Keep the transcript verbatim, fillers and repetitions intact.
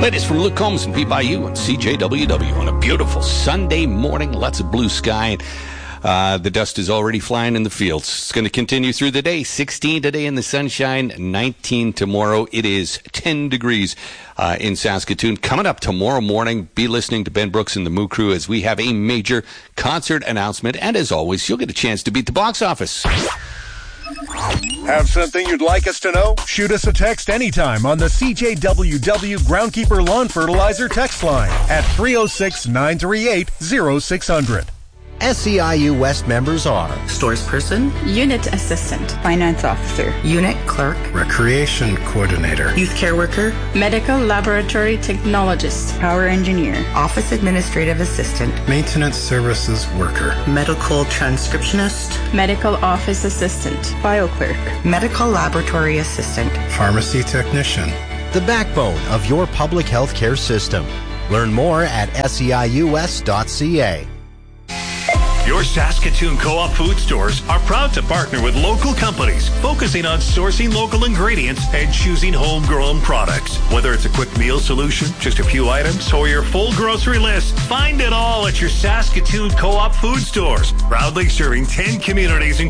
Latest from Luke Combs and Pete Bayou and C J W W on a beautiful Sunday morning. Lots of blue sky. Uh, the dust is already flying in the fields. It's going to continue through the day. sixteen today in the sunshine, nineteen tomorrow. It is ten degrees uh, in Saskatoon. Coming up tomorrow morning, be listening to Ben Brooks and the Moo Crew as we have a major concert announcement. And as always, you'll get a chance to beat the box office. Have something you'd like us to know? Shoot us a text anytime on the C J W W Groundkeeper Lawn Fertilizer text line at three oh six, nine three eight, oh six hundred. S C I U West members are Stores Person, Unit Assistant, Finance Officer, Unit Clerk, Recreation Coordinator, Youth Care Worker, Medical Laboratory Technologist, Power Engineer, Office Administrative Assistant, Maintenance Services Worker, Medical Transcriptionist, Medical Office Assistant, File Clerk, Medical Laboratory Assistant, Pharmacy Technician. the backbone of your public health care system. Learn more at S E I U S dot C A. Your Saskatoon Co-op food stores are proud to partner with local companies focusing on sourcing local ingredients and choosing homegrown products. Whether it's a quick meal solution, just a few items, or your full grocery list, find it all at your Saskatoon Co-op food stores. Proudly serving ten communities,